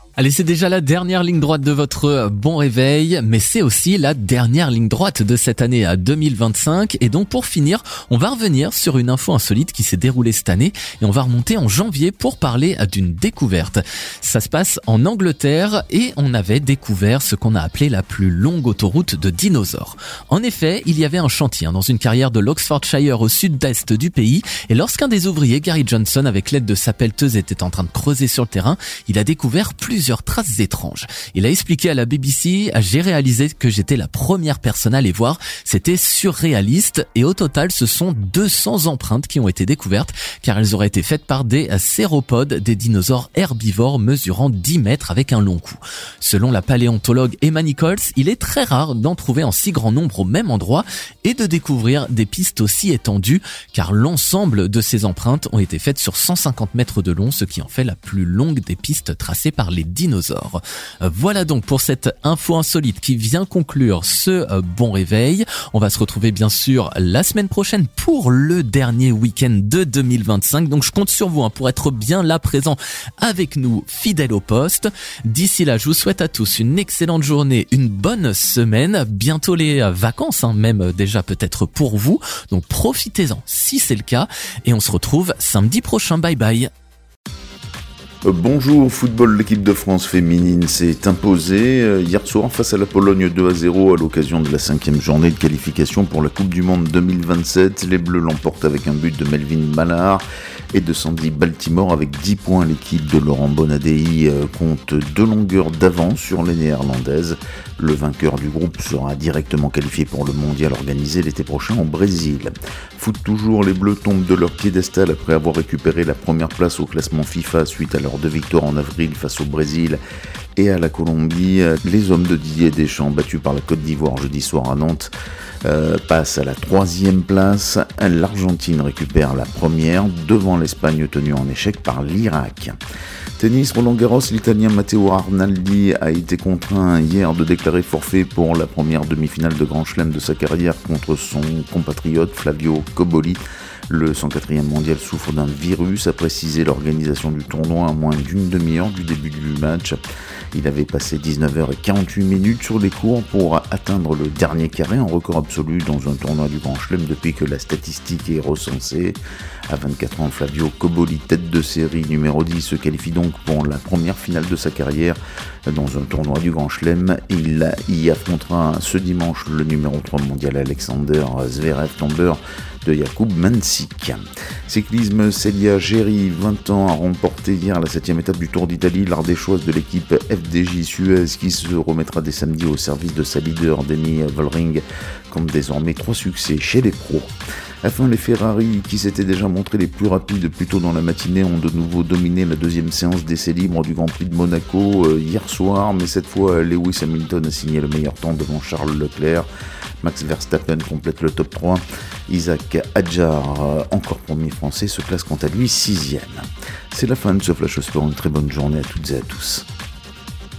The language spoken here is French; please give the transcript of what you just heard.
Allez, c'est déjà la dernière ligne droite de votre bon réveil, mais c'est aussi la dernière ligne droite de cette année à 2025. Et donc pour finir, on va revenir sur une info insolite qui s'est déroulée cette année et on va remonter en janvier pour parler d'une découverte. Ça se passe en Angleterre et on avait découvert ce qu'on a appelé la plus longue autoroute de dinosaures. En effet, il y avait un chantier dans une carrière de l'Oxfordshire au sud-est du pays et lorsqu'un des ouvriers, Gary Johnson, avec l'aide de sa pelleteuse, était en train de creuser sur le terrain, il a découvert plusieurs traces étranges. Il a expliqué à la BBC: j'ai réalisé que j'étais la première personne à les voir, c'était surréaliste et au total ce sont 200 empreintes qui ont été découvertes car elles auraient été faites par des céropodes, des dinosaures herbivores mesurant 10 mètres avec un long cou. Selon la paléontologue Emma Nichols, il est très rare d'en trouver en si grand nombre au même endroit et de découvrir des pistes aussi étendues car l'ensemble de ces empreintes ont été faites sur 150 mètres de long, ce qui en fait la plus longue des pistes tracées par les dinosaures. Voilà donc pour cette info insolite qui vient conclure ce bon réveil. On va se retrouver bien sûr la semaine prochaine pour le dernier week-end de 2025. Donc je compte sur vous pour être bien là présent avec nous, fidèles au poste. D'ici là, je vous souhaite à tous une excellente journée, une bonne semaine, bientôt les vacances, même déjà peut-être pour vous. Donc profitez-en si c'est le cas et on se retrouve samedi prochain. Bye bye. Bonjour, football, l'équipe de France féminine s'est imposée hier soir face à la Pologne 2-0 à l'occasion de la 5e journée de qualification pour la Coupe du Monde 2027. Les Bleus l'emportent avec un but de Melvin Mallard et de Sandy Baltimore avec 10 points. L'équipe de Laurent Bonadei compte 2 longueurs d'avance sur les Néerlandaises. Le vainqueur du groupe sera directement qualifié pour le mondial organisé l'été prochain au Brésil. Foot toujours, les Bleus tombent de leur piédestal après avoir récupéré la première place au classement FIFA suite à leurs 2 victoires en avril face au Brésil et à la Colombie. Les hommes de Didier Deschamps, battus par la Côte d'Ivoire jeudi soir à Nantes, passent à la 3e place. L'Argentine récupère la première devant l'Espagne tenue en échec par l'Irak. Tennis, Roland-Garros, l'Italien Matteo Arnaldi a été contraint hier de déclarer forfait pour la première demi-finale de Grand Chelem de sa carrière contre son compatriote Flavio Cobolli. Le 104e mondial souffre d'un virus, a précisé l'organisation du tournoi à moins d'une demi-heure du début du match. Il avait passé 19h48 sur les courts pour atteindre le dernier carré, un record absolu dans un tournoi du Grand Chelem depuis que la statistique est recensée. À 24 ans, Flavio Cobolli, tête de série numéro 10, se qualifie donc pour la première finale de sa carrière dans un tournoi du Grand Chelem. Il y affrontera ce dimanche le numéro 3 mondial Alexander Zverev, tombeur de Jakub Mansik. Cyclisme, Célia Géry, 20 ans, a remporté hier la 7e étape du Tour d'Italie, l'ardéchoise de l'équipe FDJ Suez qui se remettra dès samedi au service de sa leader Demi Vollering, compte désormais 3 succès chez les pros. Enfin, les Ferrari, qui s'étaient déjà montrés les plus rapides plus tôt dans la matinée, ont de nouveau dominé la 2e séance d'essais libres du Grand Prix de Monaco hier soir, mais cette fois Lewis Hamilton a signé le meilleur temps devant Charles Leclerc. Max Verstappen complète le top 3. Isaac Hadjar, encore premier français, se classe quant à lui 6e. C'est la fin de ce Flash Sport. Une très bonne journée à toutes et à tous.